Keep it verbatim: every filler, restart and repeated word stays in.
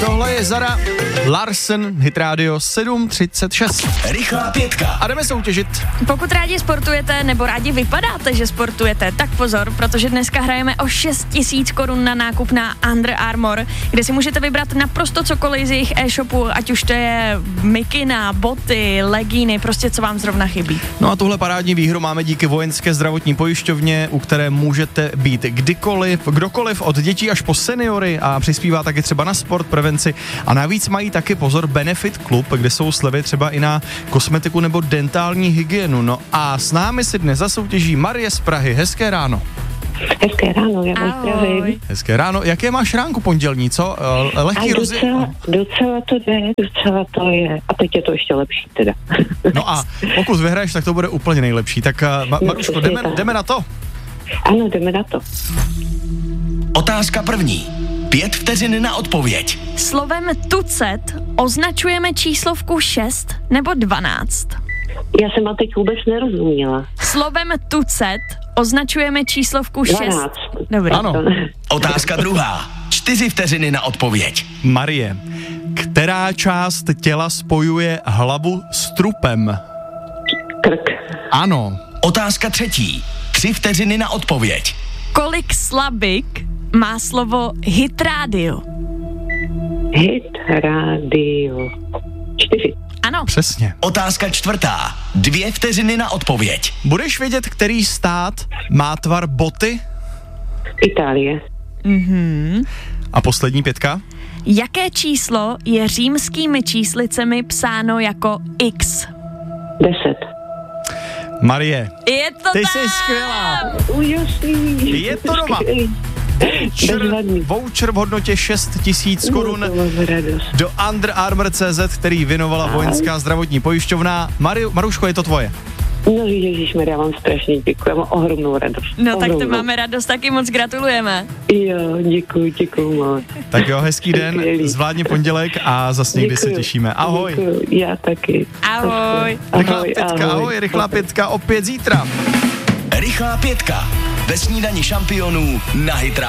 Tohle je Zara Larsen, Hit Radio sedm třicet šest. Rychlá pětka. A jdeme soutěžit. Pokud rádi sportujete nebo rádi vypadáte, že sportujete, tak pozor, protože dneska hrajeme o šest tisíc korun na nákup na Under Armour, kde si můžete vybrat naprosto cokoliv z jejich e-shopu, ať už to je mikina, boty, legíny, prostě co vám zrovna chybí. No a tuhle parádní výhru máme díky Vojenské zdravotní pojišťovně, u které můžete být kdykoliv, kdokoliv, od dětí až po seniory, a přispívá taky třeba na sport, prevenci, a navíc mají taky, pozor, Benefit Club, kde jsou slevy třeba i na kosmetiku nebo dentální hygienu. No a s námi si dnes zasoutěží Marie z Prahy. Hezké ráno. Hezké ráno, já vás zdravím. Hezké ráno. Jaké máš ránku pondělní, co? Lehký rozdíl? Docela, docela to jde, docela to je. A teď je to ještě lepší teda. No a pokud vyhraješ, tak to bude úplně nejlepší. Tak Ma- Maruško, jdeme, jdeme na to? Ano, jdeme na to. Otázka první. Pět vteřin na odpověď. Slovem tucet označujeme číslovku šest nebo dvanáct? Já jsem a teď vůbec nerozuměla. Slovem tucet označujeme číslovku šest. dvanáct. Dobrý. Ano. Otázka druhá. Čtyři vteřiny na odpověď. Marie, která část těla spojuje hlavu s trupem? Krk. Ano. Otázka třetí. Tři vteřiny na odpověď. Kolik slabik má slovo Hit Radio? Hit Radio. Čtyři. Ano. Přesně. Otázka čtvrtá. Dvě vteřiny na odpověď. Budeš vědět, který stát má tvar boty? Itálie. Mhm. A poslední pětka? Jaké číslo je římskými číslicemi psáno jako X? Deset. Marie, Je to ty tak! jsi skvělá. Úžasný. Je to doma. Voucher, Bezvadný. voucher v hodnotě šest tisíc korun No, to mám radost. do Under Armour tečka cé zet, který věnovala Vojenská zdravotní pojišťovna. Mari, Maruško, je to tvoje. No ježišmarja, já vám strašně děkuji, já mám ohromnou radost. No tak to Ohromnou. máme radost, taky moc gratulujeme. Jo, děkuji, děkuji moc. Tak jo, hezký den, Skvělý. zvládni pondělek a zas někdy se Děkuju. těšíme. Ahoj. Děkuju, já taky. Ahoj. Rychlá Ahoj, pětka, ahoj, ahoj. rychlá pětka opět zítra. Rychlá pětka. Ve snídani šampionů na Hit Radio.